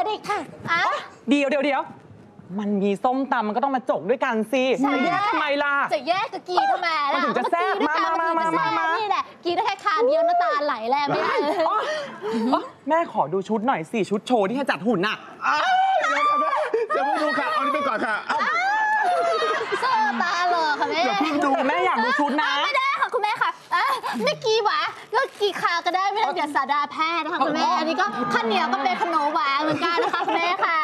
เลยค่ะเดี๋ยวมันมีส้มตำมันก็ต้องมาจกด้วยกันสิจะแยกทำไมล่ะจะแยกกับกีทำไมล่ะมันถึงจะแซ่บมานี่แหละกีได้แค่คาเดียวน้ำตาไหลแล้วไม่ได้แม่ขอดูชุดหน่อยสิชุดโชว์ที่ให้จัดหุ่นน่ะเดี๋ยวดูค่ะเอานี่ไปก่อนค่ะโซตาหล่อค่ะแม่อย่าเพิ่งดูแม่อยากดูชุดนะไม่ได้ค่ะคุณแม่ค่ะไม่กีหวะก็กีคาก็ได้ไม่ต้องอย่าสาดาแพทย์นะคะคุณแม่อันนี้ก็ข้าวเหนียวก็เป็นขนมหวานเหมือนกันนะคะคุณแม่ค่ะ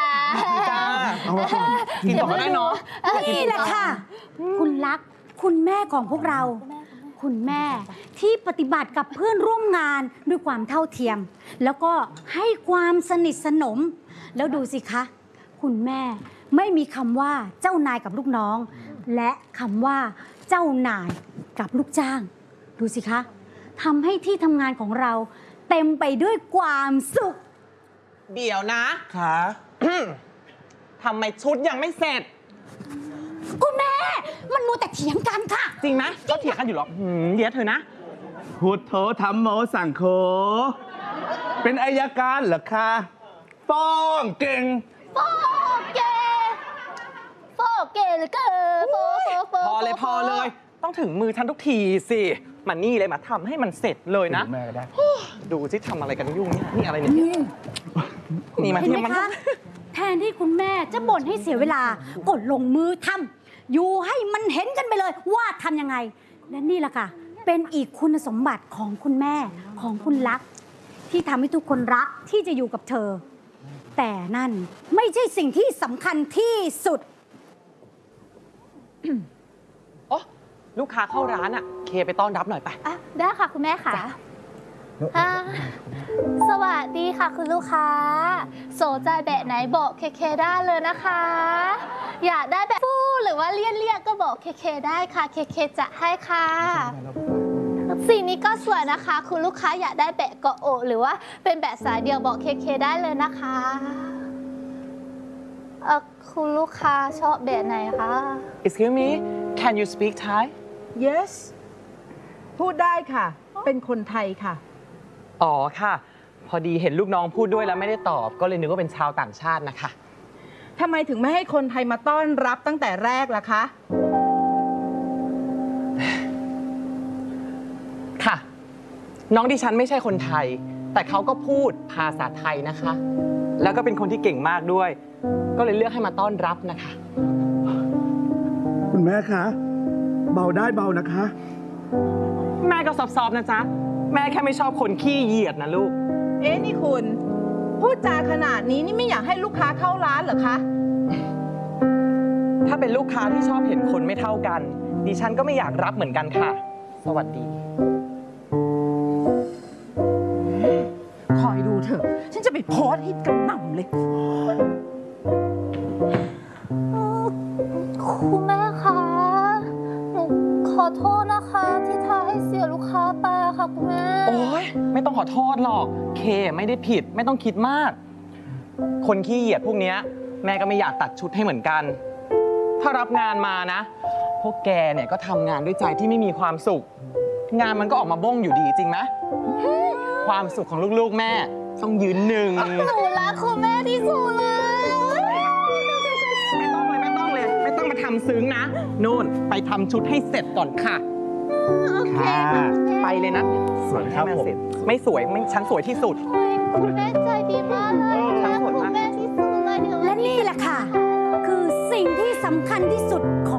กินต่อได้เนาะนี่แหละค่ะคุณรักคุณแม่ของพวกเราคุณแม่ที่ปฏิบัติกับเพื่อนร่วมงานด้วยความเท่าเทียมแล้วก็ให้ความสนิทสนมแล้วดูสิคะคุณแม่ไม่มีคำว่าเจ้านายกับลูกน้องและคำว่าเจ้านายกับลูกจ้างดูสิคะทำให้ที่ทำงานของเราเต็มไปด้วยความสุขเดี๋ยวนะค่ะทำไมชุดยังไม่เสร็จคุณแม่มันมัวแต่เถียงกันค่ะจริงไหมก็เถียงกันอยู่หรอเดี๋ยวเธอนะพุทโธธรรมโมสังโฆเป็นอัยการเหรอคะฟ้องเก่งโฟเกเหลือเกินพอเลยต้องถึงมือฉันทุกทีสิมานี่เลยมาทำให้มันเสร็จเลยนะแม่ก็ได้ดูสิทำอะไรกันยุ่งนี่อะไรเนี่ยนี่มาที่มันแทนที่คุณแม่จะบ่นให้เสียเวลากดลงมือทำอยู่ให้มันเห็นกันไปเลยว่าทำยังไงและนี่แหละค่ะเป็นอีกคุณสมบัติของคุณแม่ของคุณรักที่ทำให้ทุกคนรักที่จะอยู่กับเธอแต่นั่นไม่ใช่สิ่งที่สำคัญที่สุดลูกค้าเข้าร้านอ่ะเคไปต้อนรับหน่อยไปได้ค่ะคุณแม่ค่ะสวัสดีค่ะคุณลูกค้าสนใจแบบไหนบอกเคได้เลยนะคะอยากได้แบบฟู่หรือว่าเลี่ยนก็บอกเคได้ค่ะเคจะให้ค่ะสีนี้ก็สวยนะคะคุณลูกค้าอยากได้แบบเกาะอกหรือว่าเป็นแบบสายเดียวบอกเคได้เลยนะคะคุณลูกค้าชอบแบบไหนคะ Excuse me Can you speak Thai Yes พูดได้ค่ะเป็นคนไทยค่ะอ๋อค่ะพอดีเห็นลูกน้องพูดด้วยแล้วไม่ได้ตอบก็เลยนึกว่าเป็นชาวต่างชาตินะคะทำไมถึงไม่ให้คนไทยมาต้อนรับตั้งแต่แรกล่ะคะค่ะน้องดิฉันไม่ใช่คนไทยแต่เขาก็พูดภาษาไทยนะคะแล้วก็เป็นคนที่เก่งมากด้วยก็เลยเลือกให้มาต้อนรับนะคะคุณแม่คะเบาได้เบานะคะแม่ก็ซอฟๆนะจ๊ะแม่แค่ไม่ชอบคนขี้เหยียดนะลูกนี่คุณพูดจาขนาดนี้นี่ไม่อยากให้ลูกค้าเข้าร้านเหรอคะถ้าเป็นลูกค้าที่ชอบเห็นคนไม่เท่ากันดิฉันก็ไม่อยากรับเหมือนกันค่ะสวัสดีคอยดูเถอะฉันจะไปโพสต์ให้กระหน่ำเลยคุณแม่คะหนูขอโทษนะคะที่ทำให้เสียลูกค้าไปค่ะคุณแม่โอ๊ยไม่ต้องขอโทษหรอกเคไม่ได้ผิดไม่ต้องคิดมากคนขี้เหยียดพวกนี้แม่ก็ไม่อยากตัดชุดให้เหมือนกันถ้ารับงานมานะพวกแกเนี่ยก็ทำงานด้วยใจที่ไม่มีความสุขงานมันก็ออกมาบ้งอยู่ดีจริงไหมความสุขของลูกๆแม่ต้องยืนหนึ่งหนูรักคุณแม่ที่สุดเลยไม่ต้องมาทำซึ้งนะนู่นไปทำชุดให้เสร็จก่อนค่ะค่ะไปเลยนะสวยครับผมไม่สวยฉันสวยที่สุดคุณแม่ใจดีมากเลยคุณแม่ที่สุดเลยและนี่แหละค่ะคือสิ่งที่สำคัญที่สุดของ